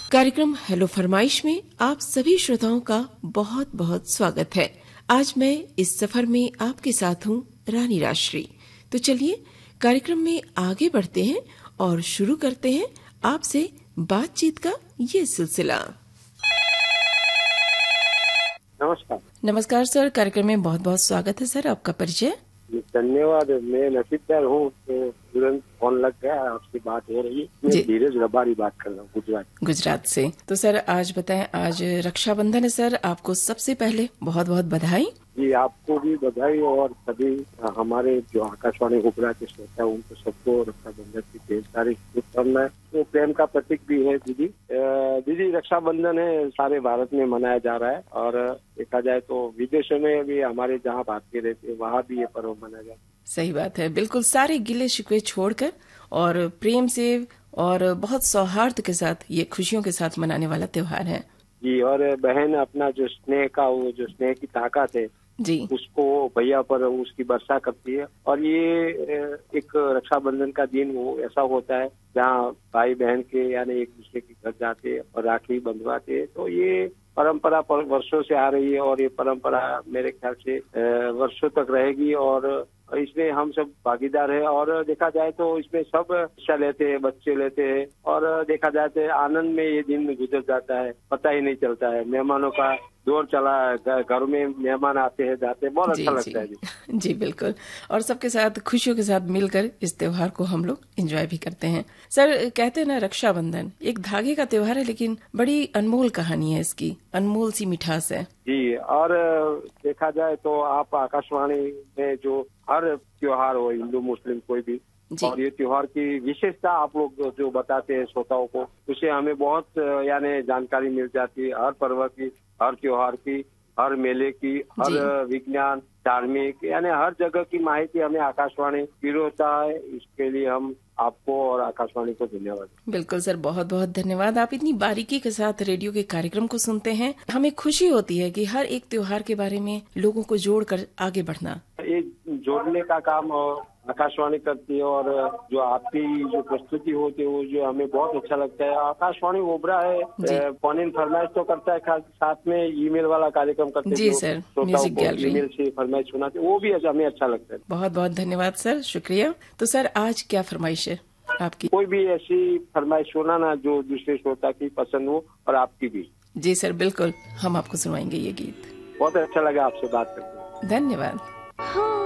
कार्यक्रम हेलो फरमाइश में आप सभी श्रोताओं का बहुत बहुत स्वागत है। आज मैं इस सफर में आपके साथ हूँ रानी राजश्री। तो चलिए कार्यक्रम में आगे बढ़ते हैं और शुरू करते हैं आपसे बातचीत का ये सिलसिला। नमस्कार। नमस्कार सर, कार्यक्रम में बहुत बहुत स्वागत है सर। आपका परिचय? धन्यवाद। मैं नसीबदार हूँ तो तुरंत फोन लग गया, आपसे बात हो रही है। मैं धीरज रबारी बात कर रहा हूँ, गुजरात से। तो सर आज बताएं, आज रक्षाबंधन है सर, आपको सबसे पहले बहुत बहुत बधाई। जी आपको भी बधाई और सभी हमारे जो आकाशवाणी उपरा के श्रोता है उनको सबको रक्षाबंधन की ढेर सारी शुभकामनाएं। तो प्रेम का प्रतीक भी है दीदी रक्षाबंधन है, सारे भारत में मनाया जा रहा है और देखा जाए तो विदेशों में भी हमारे जहाँ भारतीय रहते हैं वहाँ भी ये पर्व मनाया जाता है। सही बात है, बिल्कुल सारे गिले शिकवे छोड़कर और प्रेम से और बहुत सौहार्द के साथ ये खुशियों के साथ मनाने वाला त्योहार है जी। और बहन अपना जो स्नेह का वो जो स्नेह की ताकत है जी, उसको भैया पर उसकी वर्षा करती है। और ये एक रक्षाबंधन का दिन वो ऐसा होता है जहाँ भाई बहन के यानी एक दूसरे के घर जाते हैं और राखी बंधवाते हैं। तो ये परंपरा वर्षों से आ रही है और ये परंपरा मेरे ख्याल से वर्षों तक रहेगी और इसमें हम सब भागीदार है। और देखा जाए तो इसमें सब हिस्सा लेते हैं, बच्चे लेते हैं और देखा जाए तो आनंद में ये दिन गुजर जाता है, पता ही नहीं चलता है। मेहमानों का दौर चला, घर में मेहमान आते हैं जाते हैं, बहुत अच्छा लगता है जी। जी बिल्कुल, और सबके साथ खुशियों के साथ मिलकर इस त्योहार को हम लोग एंजॉय भी करते हैं। सर कहते हैं ना, रक्षाबंधन एक धागे का त्योहार है लेकिन बड़ी अनमोल कहानी है इसकी, अनमोल सी मिठास है जी। और देखा जाए तो आप आकाशवाणी में जो हर त्योहार हो, हिंदू मुस्लिम कोई भी, और ये त्योहार की विशेषता आप लोग जो बताते हैं श्रोताओं को, उससे हमें बहुत यानी जानकारी मिल जाती है हर पर्व की, हर त्योहार की, हर मेले की, हर विज्ञान धार्मिक यानी हर जगह की माहिती हमें आकाशवाणी पिरोता है। इसके लिए हम आपको और आकाशवाणी को धन्यवाद। बिल्कुल सर, बहुत बहुत धन्यवाद। आप इतनी बारीकी के साथ रेडियो के कार्यक्रम को सुनते हैं। हमें खुशी होती है कि हर एक त्योहार के बारे में लोगों को जोड़कर आगे बढ़ना, ये जोड़ने का काम आकाशवाणी करती है और जो आपकी जो प्रस्तुति होती है वो जो हमें बहुत अच्छा लगता है। आकाशवाणी ओबरा है, फोन इन फरमाइश तो करता है, साथ में ईमेल वाला कार्यक्रम करते हैं जी सर, म्यूजिक गैलरी ईमेल से फरमाइश सुनाते, वो भी हमें अच्छा लगता है। बहुत बहुत धन्यवाद सर, शुक्रिया। तो सर आज क्या फरमाइश है आपकी? कोई भी ऐसी फरमाइश सुनाना जो दूसरे श्रोता की पसंद हो और आपकी भी। जी सर बिल्कुल, हम आपको सुनवाएंगे ये गीत। बहुत अच्छा लगा आपसे बात करके, धन्यवाद।